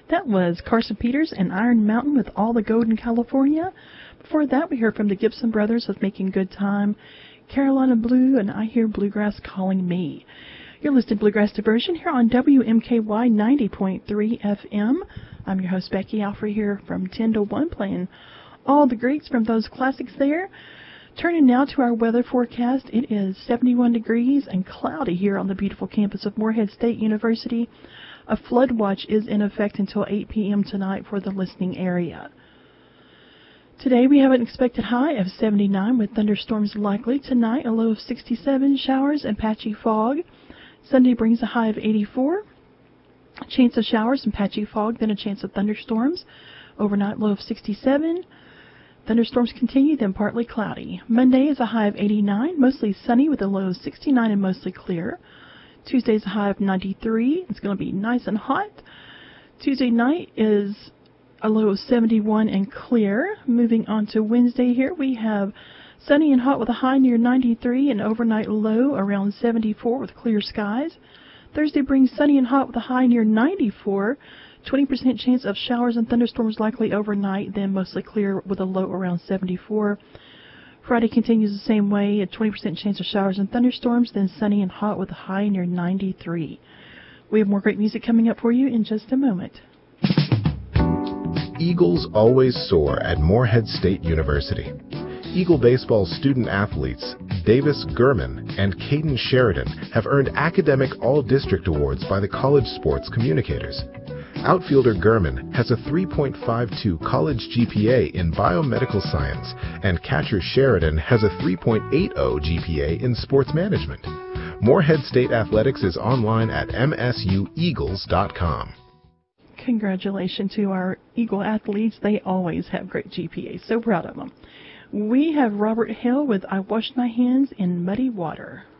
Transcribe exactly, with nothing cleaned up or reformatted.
That was Carson Peters and Iron Mountain with All the Gold in California. Before that, we heard from the Gibson Brothers with Making Good Time, Carolina Blue, and I Hear Bluegrass Calling Me. You're listening to Bluegrass Diversion here on W M K Y ninety point three F M. I'm your host, Becky Alfrey, here from ten to one, playing all the greats from those classics there. Turning now to our weather forecast, it is seventy-one degrees and cloudy here on the beautiful campus of Morehead State University. A flood watch is in effect until eight p.m. tonight for the listening area. Today we have an expected high of seventy-nine with thunderstorms likely. Tonight a low of sixty-seven, showers and patchy fog. Sunday brings a high of eighty-four. A chance of showers and patchy fog, then a chance of thunderstorms. Overnight low of sixty-seven. Thunderstorms continue, then partly cloudy. Monday is a high of eighty-nine, mostly sunny with a low of sixty-nine and mostly clear. Tuesday is a high of ninety-three. It's going to be nice and hot. Tuesday night is a low of seventy-one and clear. Moving on to Wednesday here, we have sunny and hot with a high near ninety-three and overnight low around seventy-four with clear skies. Thursday brings sunny and hot with a high near ninety-four. twenty percent chance of showers and thunderstorms likely overnight, then mostly clear with a low around seventy-four. Friday continues the same way, a twenty percent chance of showers and thunderstorms, then sunny and hot with a high near ninety-three. We have more great music coming up for you in just a moment. Eagles always soar at Morehead State University. Eagle baseball student athletes Davis Gurman and Caden Sheridan have earned academic all-district awards by the College Sports Communicators. Outfielder Gurman has a three point five two college G P A in biomedical science, and catcher Sheridan has a three point eight zero G P A in sports management. Morehead State Athletics is online at M S U eagles dot com. Congratulations to our Eagle athletes. They always have great G P As. So proud of them. We have Robert Hill with I Wash My Hands in Muddy Water.